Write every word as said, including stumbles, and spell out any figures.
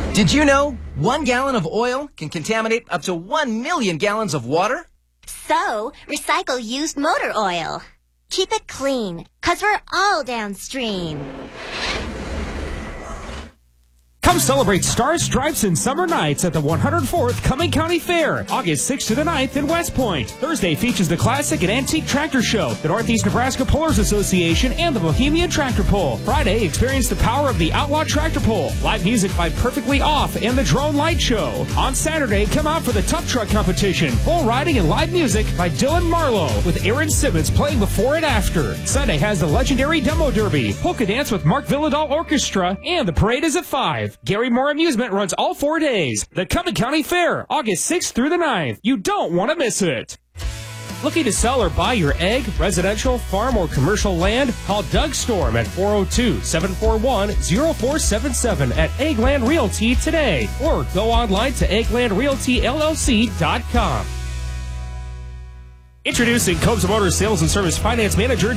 Did you know one gallon of oil can contaminate up to one million gallons of water? So, recycle used motor oil. Keep it clean, 'cause we're all downstream. Come celebrate Stars, Stripes, and Summer Nights at the one hundred fourth Cumming County Fair, August sixth to the ninth in West Point. Thursday features the Classic and Antique Tractor Show, the Northeast Nebraska Pullers Association, and the Bohemian Tractor Pull. Friday, experience the power of the Outlaw Tractor Pull, live music by Perfectly Off, and the Drone Light Show. On Saturday, come out for the Tough Truck Competition, bull riding and live music by Dylan Marlowe, with Aaron Simmons playing before and after. Sunday has the legendary Demo Derby, Polka Dance with Mark Villadal Orchestra, and the parade is at five. Gary Moore Amusement runs all four days. The Cumming County Fair, August sixth through the ninth. You don't want to miss it. Looking to sell or buy your ag, residential, farm, or commercial land? Call Doug Storm at four oh two, seven four one, oh four seven seven at Eggland Realty today, or go online to eggland realty l l c dot com. Introducing Cobes Motors Sales and Service Finance Manager